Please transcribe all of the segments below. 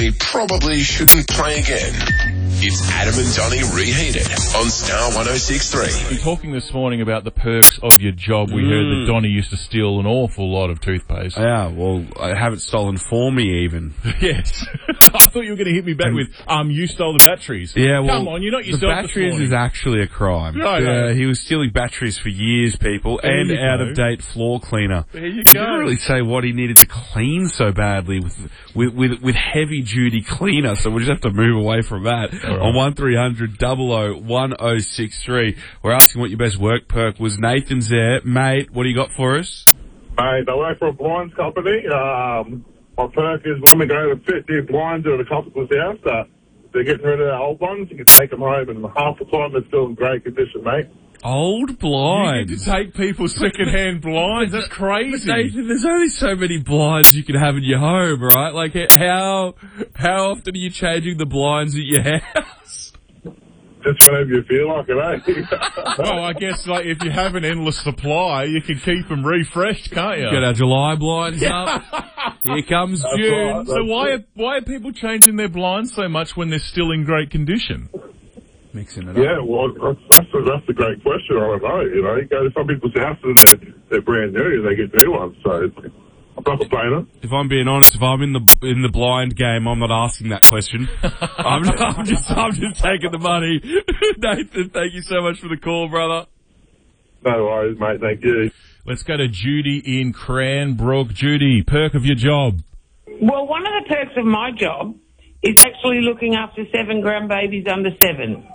we probably shouldn't play again. It's Adam and Donnie Reheated on Star 106.3. We were talking this morning about the perks of your job. We heard that Donnie used to steal an awful lot of toothpaste. Yeah, well, I haven't stolen for me even. Yes. I thought you were going to hit me back with, you stole the batteries. Yeah, well, come on, you're not yourself the batteries is actually a crime. No. He was stealing batteries for years, people, and out-of-date floor cleaner. There you He go. didn't really say what he needed to clean so badly with heavy-duty cleaner, so we'll just have to move away from that. Right. On 1300 00 1063, we're asking what your best work perk was. Nathan's there. Mate, what do you got for us? Mate, I work for a blinds company. My perk is when we go to fit the blinds at a couple's house, they're getting rid of their old ones. You can take them home, and half the time they're still in great condition, mate. Old blinds. You get to take people's second-hand blinds. That's crazy. Nathan, there's only so many blinds you can have in your home, right? Like, how often are you changing the blinds at your house? Just whenever you feel like it, eh? Well, I guess like if you have an endless supply, you can keep them refreshed, can't you? Get our July blinds up. Here comes June. Right, So why are people changing their blinds so much when they're still in great condition? Mixing it up. Yeah, well, that's a great question. I don't know. You go to some people's houses and they're brand new and they get new ones. So I'm not complaining. If I'm being honest, if I'm in the blind game, I'm not asking that question. I'm just taking the money. Nathan, thank you so much for the call, brother. No worries, mate. Thank you. Let's go to Judy in Cranbrook. Judy, perk of your job. Well, one of the perks of my job is actually looking after 7 grandbabies under 7.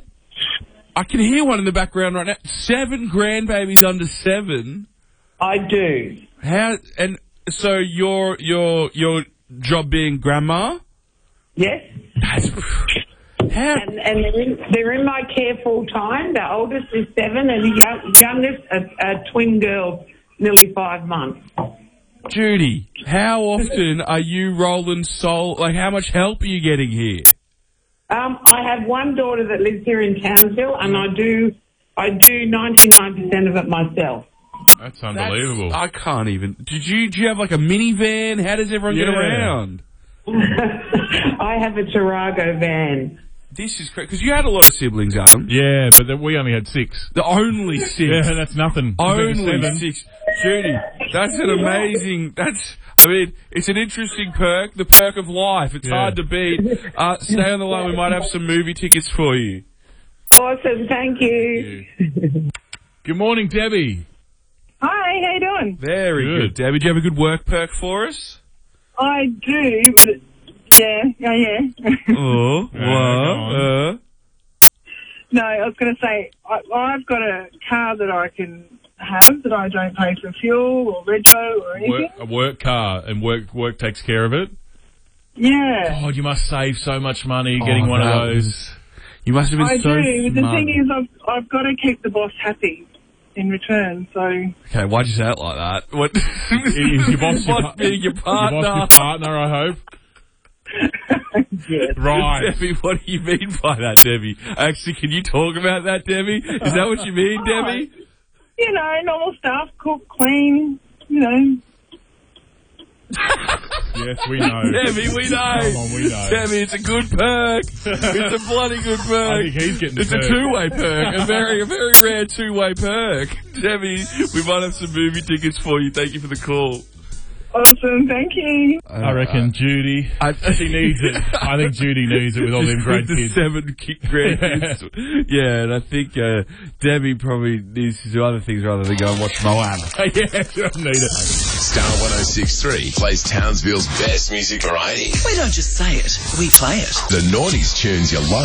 I can hear one in the background right now. 7 grandbabies under 7. I do. How? And so your job being grandma? Yes. How? And they're in my care full time. The oldest is 7 and the youngest are twin girls, nearly 5 months. Judy, how often are you rolling like how much help are you getting here? I have one daughter that lives here in Townsville, and I do 99% of it myself. That's unbelievable. I can't even. Do you have like a minivan? How does everyone get around? I have a Tarago van. This is crazy. Because you had a lot of siblings, Adam. Yeah, but we only had 6. The only 6. Yeah, that's nothing. Only 7. 6. Judy, that's an amazing... it's an interesting perk. The perk of life. It's hard to beat. Stay on the line. We might have some movie tickets for you. Awesome. Thank you. Good morning, Debbie. Hi, how you doing? Very good. Debbie, do you have a good work perk for us? I do, but yeah. Oh, what? No, I was going to say, I've got a car that I can have that I don't pay for fuel or rego or anything. A work car, and work takes care of it? Yeah. God, you must save so much money getting one of those. You must have been I so do, but the smart. thing is I've got to keep the boss happy in return, so... Okay, why'd you say it like that? What? Is your boss being your partner? Your boss your partner, I hope? Yes. Right. Debbie, what do you mean by that, Debbie? Actually, can you talk about that, Debbie? Is that what you mean, Debbie? You know, normal stuff, cook, clean, you know. Yes, we know. Debbie, we know. Come on, we know. Debbie, it's a good perk. It's a bloody good perk. I think he's getting It's the a perk. two-way perk. A very rare two-way perk. Debbie, we might have some movie tickets for you. Thank you for the call. Awesome, thank you. I reckon Judy, she needs it. I think Judy needs it with all them great kids. 7 grandkids. Yeah, and I think Debbie probably needs to do other things rather than go and watch Moana. Yeah, she doesn't need it. Star 106.3 plays Townsville's best music variety. We don't just say it, we play it. The noughties tunes you love.